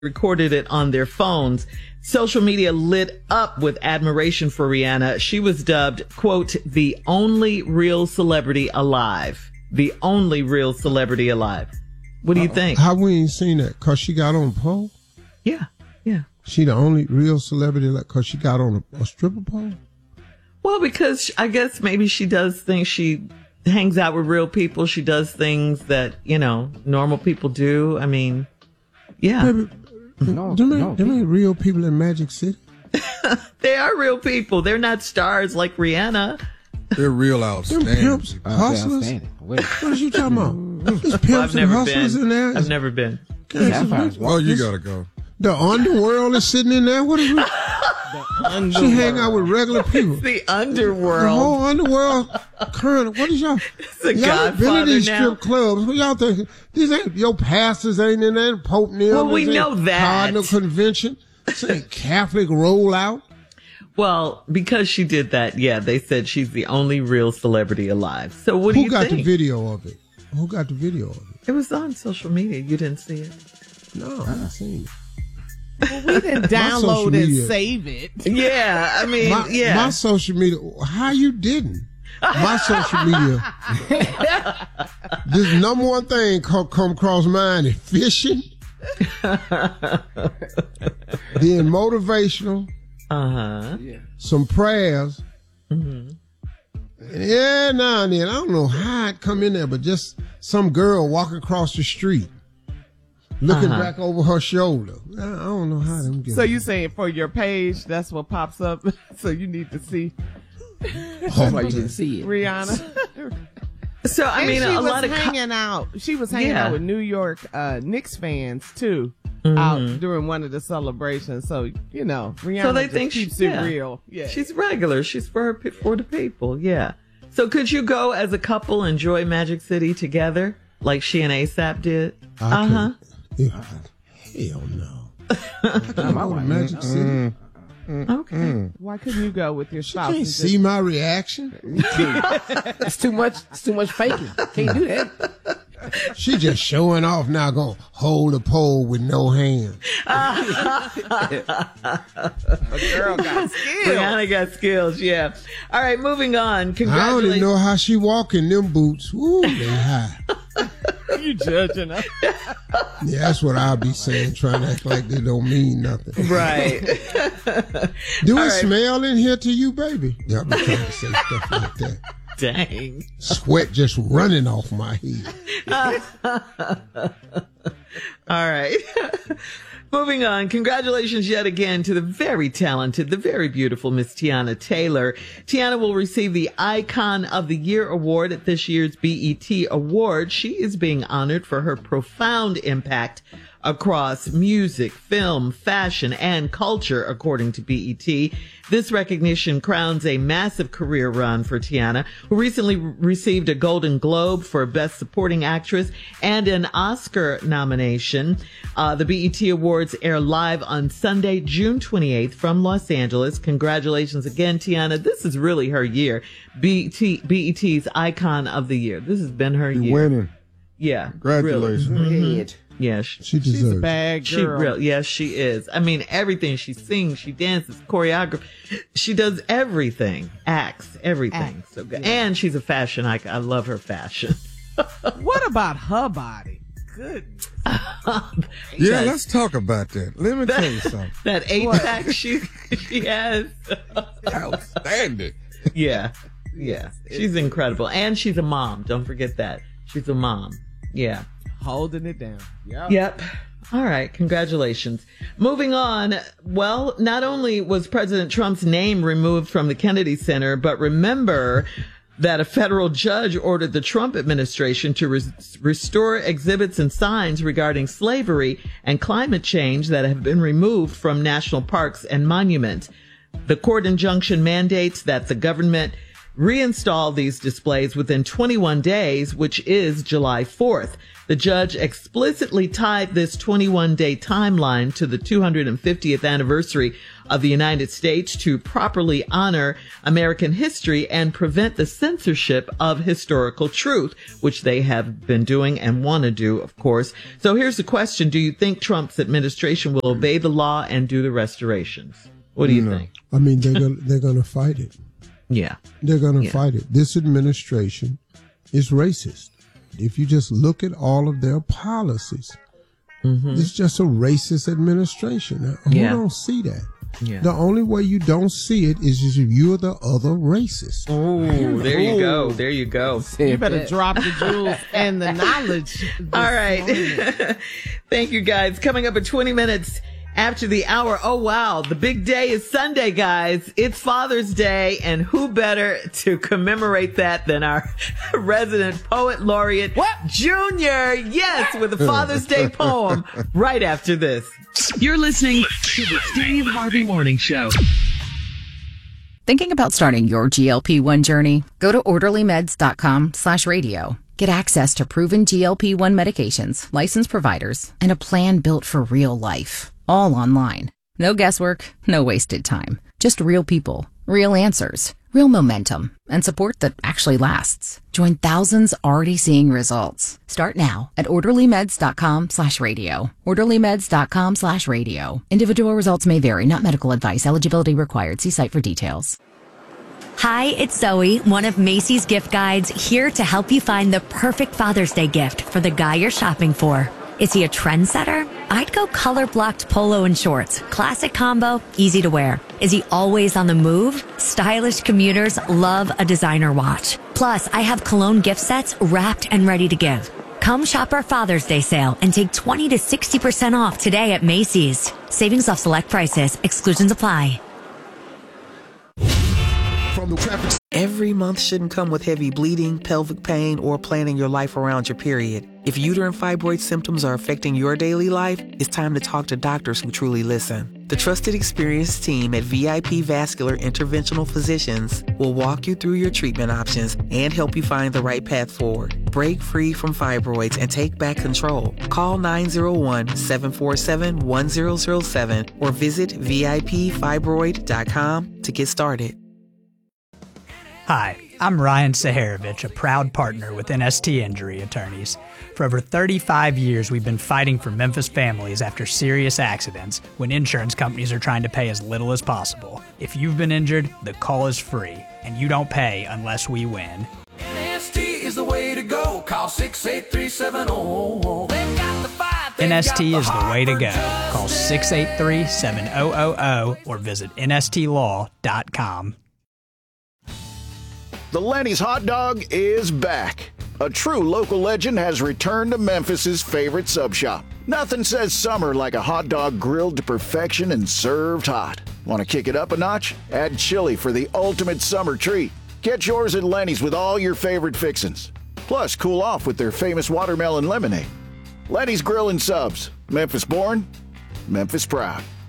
recorded it on their phones. Social media lit up with admiration for Rihanna. She was dubbed, quote, the only real celebrity alive. The only real celebrity alive. What do you think? How we ain't seen that? Because she got on a pole? Yeah. She the only real celebrity because she got on a stripper pole? Well, because I guess maybe she does things. She hangs out with real people. She does things that, normal people do. I mean, yeah. Baby, them ain't real people in Magic City. They are real people. They're not stars like Rihanna. They're real outstanding. Them pimps, hustlers. What are you talking about? There's pimps and hustlers in there. I've never been. Oh, you gotta go. The underworld is sitting in there. What is it? She hang out with regular people. It's the underworld. The whole underworld. Current. What is y'all? It's a y'all been in these now. strip clubs. What y'all think? These ain't your pastors ain't in there. Pope Neil. Well, we know that. Cardinal convention. This ain't Catholic rollout. Well, because she did that, yeah, they said she's the only real celebrity alive. So what do you think? Who got the video of it? Who got the video of it? It was on social media. You didn't see it? No, I haven't seen it. Well, we didn't download and save it. Yeah, I mean, My social media, how you didn't? My social media, this number one thing come across mine is fishing, then motivational, some prayers, yeah, now and then. I don't know how it come in there, but just some girl walking across the street. Looking back over her shoulder. I don't know how them get. So you saying for your page, that's what pops up? So you need to see. That's why you didn't see it. Rihanna. So, I mean, a lot of hanging out. She was hanging out with New York Knicks fans, too, out during one of the celebrations. So, Rihanna so they think keeps it real. Yeah. She's regular. She's for the people. Yeah. So could you go as a couple enjoy Magic City together like she and ASAP did? Hell no. I'm out of Magic City. Okay. Why couldn't you go with your spouse? Can't see my reaction. It's too much faking. Can't do that. She just showing off now, gonna hold a pole with no hands. A girl got skills. Rihanna got skills, yeah. All right, moving on. Congratulations. I don't even know how she walk in them boots. Woo, they high. You judging her. Yeah, that's what I'll be saying, trying to act like they don't mean nothing. Right. Do it smell in here to you, baby? Yeah, I'll be trying to say stuff like that. Dang. Sweat just running off my head. All right. Moving on. Congratulations yet again to the very talented, the very beautiful Miss Teyana Taylor. Teyana will receive the Icon of the Year award at this year's BET Awards. She is being honored for her profound impact across music, film, fashion, and culture, according to BET. This recognition crowns a massive career run for Teyana, who recently received a Golden Globe for Best Supporting Actress and an Oscar nomination. The BET Awards air live on Sunday, June 28th from Los Angeles. Congratulations again, Teyana. This is really her year. BET's Icon of the Year. This has been her year. Winning. Yeah. Congratulations. Really. Yeah, she's a bad girl. Yes, she is. I mean, everything. She sings, she dances, choreography. She does everything. Acts, everything. So good. Yeah. And she's a fashion icon. I love her fashion. What about her body? Goodness. Yeah, let's talk about that. Let me tell you something. That 8-pack she has. Outstanding. Yeah. She's incredible. And she's a mom. Don't forget that. She's a mom. Yeah. Holding it down. Yep. All right. Congratulations. Moving on. Well, not only was President Trump's name removed from the Kennedy Center, but remember that a federal judge ordered the Trump administration to restore exhibits and signs regarding slavery and climate change that have been removed from national parks and monuments. The court injunction mandates that the government reinstall these displays within 21 days, which is July 4th. The judge explicitly tied this 21-day timeline to the 250th anniversary of the United States to properly honor American history and prevent the censorship of historical truth, which they have been doing and want to do, of course. So here's the question. Do you think Trump's administration will obey the law and do the restorations? What do you think? I mean, they're going to fight it. Yeah. They're going to fight it. This administration is racist. If you just look at all of their policies, it's just a racist administration. Who don't see that? Yeah. The only way you don't see it is if you're the other racist. Oh, there you go. There you go. You better drop the jewels and the knowledge. All right. Thank you, guys. Coming up in 20 minutes after the hour. Oh, wow. The big day is Sunday, guys. It's Father's Day, and who better to commemorate that than our resident poet laureate, Junior. Yes, with a Father's Day poem right after this. You're listening to the Steve Harvey Morning Show. Thinking about starting your GLP-1 journey? Go to orderlymeds.com/radio. Get access to proven GLP-1 medications, licensed providers, and a plan built for real life. All online. No guesswork, no wasted time. Just real people, real answers, real momentum, and support that actually lasts. Join thousands already seeing results. Start now at orderlymeds.com/radio. orderlymeds.com/radio. Individual results may vary, not medical advice. Eligibility required. See site for details. Hi, it's Zoe, one of Macy's gift guides, here to help you find the perfect Father's Day gift for the guy you're shopping for. Is he a trendsetter? I'd go color-blocked polo and shorts. Classic combo, easy to wear. Is he always on the move? Stylish commuters love a designer watch. Plus, I have cologne gift sets wrapped and ready to give. Come shop our Father's Day sale and take 20 to 60% off today at Macy's. Savings off select prices. Exclusions apply. Every month shouldn't come with heavy bleeding, pelvic pain, or planning your life around your period. If uterine fibroid symptoms are affecting your daily life, it's time to talk to doctors who truly listen. The trusted, experienced team at VIP Vascular Interventional Physicians will walk you through your treatment options and help you find the right path forward. Break free from fibroids and take back control. Call 901-747-1007 or visit VIPfibroid.com to get started. Hi, I'm Ryan Saharovich, a proud partner with NST Injury Attorneys. For over 35 years, we've been fighting for Memphis families after serious accidents when insurance companies are trying to pay as little as possible. If you've been injured, the call is free, and you don't pay unless we win. NST is the way to go. Call 683-7000. NST is the way to go. Call 683-7000 or visit nstlaw.com. The Lenny's hot dog is back. A true local legend has returned to Memphis's favorite sub shop. Nothing says summer like a hot dog grilled to perfection and served hot. Want to kick it up a notch? Add chili for the ultimate summer treat. Get yours at Lenny's with all your favorite fixins'. Plus, cool off with their famous watermelon lemonade. Lenny's Grill and Subs. Memphis born, Memphis proud.